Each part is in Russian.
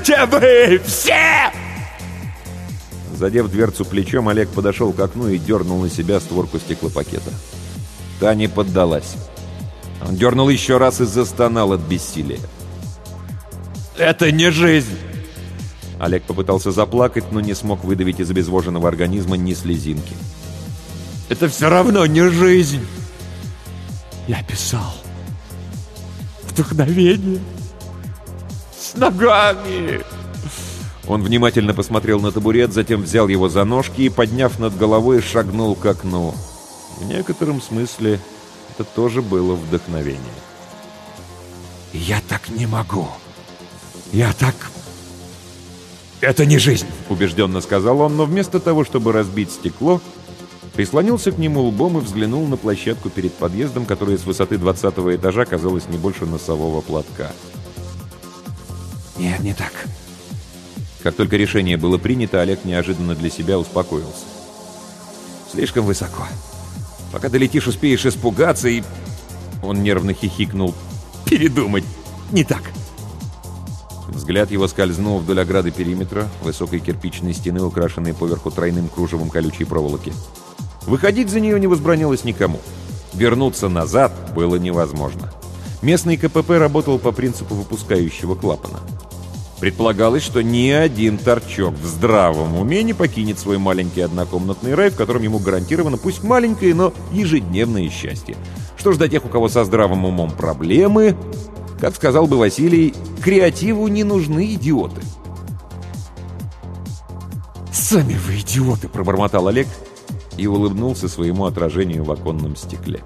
«Где вы все?» Задев дверцу плечом, Олег подошел к окну и дернул на себя створку стеклопакета. Та не поддалась. Он дернул еще раз и застонал от бессилия. «Это не жизнь!» Олег попытался заплакать, но не смог выдавить из обезвоженного организма ни слезинки. «Это все равно не жизнь!» «Я писал. Вдохновение. С ногами!» Он внимательно посмотрел на табурет, затем взял его за ножки и, подняв над головой, шагнул к окну. В некотором смысле это тоже было вдохновение. «Я так не могу. Я так... Это не жизнь!» — убежденно сказал он, но вместо того, чтобы разбить стекло, прислонился к нему лбом и взглянул на площадку перед подъездом, которая с высоты 20-го этажа казалась не больше носового платка. «Нет, не так». Как только решение было принято, Олег неожиданно для себя успокоился. «Слишком высоко. Пока долетишь, успеешь испугаться и...» Он нервно хихикнул. «Передумать. Не так». Взгляд его скользнул вдоль ограды периметра, высокой кирпичной стены, украшенной поверху тройным кружевом колючей проволоки. Выходить за нее не возбранялось никому. Вернуться назад было невозможно. Местный КПП работал по принципу выпускающего клапана. Предполагалось, что ни один торчок в здравом уме не покинет свой маленький однокомнатный рай, в котором ему гарантировано пусть маленькое, но ежедневное счастье. Что ж до тех, у кого со здравым умом проблемы, как сказал бы Василий, креативу не нужны идиоты. «Сами вы идиоты!» — пробормотал Олег и улыбнулся своему отражению в оконном стекле.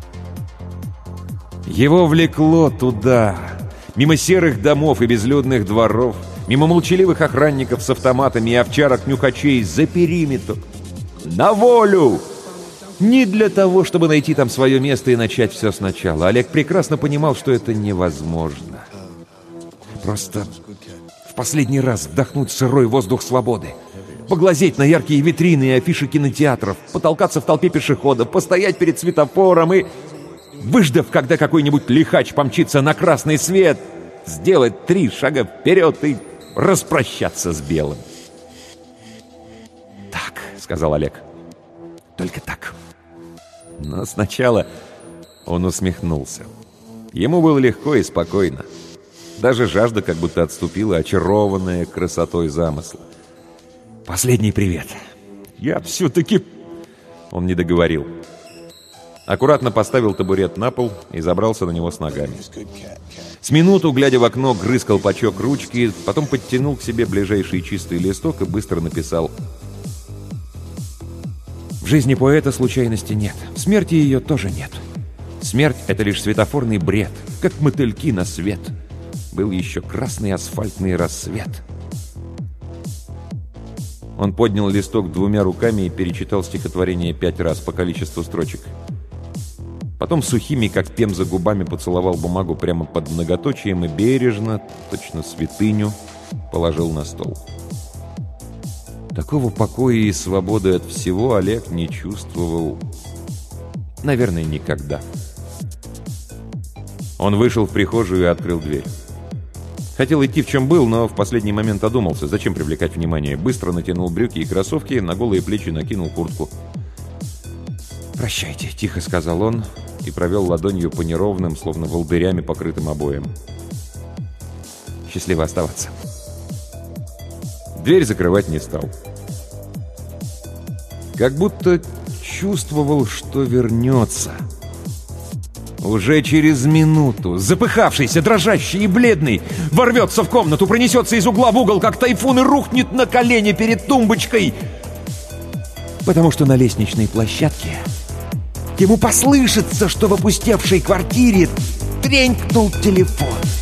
Его влекло туда, мимо серых домов и безлюдных дворов, мимо молчаливых охранников с автоматами и овчарок-нюхачей за периметр. На волю! Не для того, чтобы найти там свое место и начать все сначала. Олег прекрасно понимал, что это невозможно. Просто в последний раз вдохнуть сырой воздух свободы, поглазеть на яркие витрины и афиши кинотеатров, потолкаться в толпе пешеходов, постоять перед светофором и, выждав, когда какой-нибудь лихач помчится на красный свет, сделать 3 шага вперед и распрощаться с белым. «Так», — сказал Олег, — «только так». Но сначала он усмехнулся. Ему было легко и спокойно. Даже жажда как будто отступила, очарованная красотой замысла. «Последний привет. Я все-таки...» Он не договорил. Аккуратно поставил табурет на пол и забрался на него с ногами. С минуту, глядя в окно, грыз колпачок ручки, потом подтянул к себе ближайший чистый листок и быстро написал: «В жизни поэта случайности нет. В смерти ее тоже нет. Смерть — это лишь светофорный бред, как мотыльки на свет. Был еще красный асфальтный рассвет». Он поднял листок 2 руками и перечитал стихотворение 5 раз по количеству строчек. Потом сухими, как пемза, губами поцеловал бумагу прямо под многоточием и бережно, точно святыню, положил на стол. Такого покоя и свободы от всего Олег не чувствовал, наверное, никогда. Он вышел в прихожую и открыл дверь. Хотел идти в чем был, но в последний момент одумался. Зачем привлекать внимание? Быстро натянул брюки и кроссовки, на голые плечи накинул куртку. «Прощайте», — тихо сказал он и провел ладонью по неровным, словно волдырями покрытым обоям. «Счастливо оставаться». Дверь закрывать не стал. Как будто чувствовал, что вернется. Уже через минуту, запыхавшийся, дрожащий и бледный, ворвется в комнату, пронесется из угла в угол, как тайфун, и рухнет на колени перед тумбочкой. Потому что на лестничной площадке ему послышится, что в опустевшей квартире тренькнул телефон.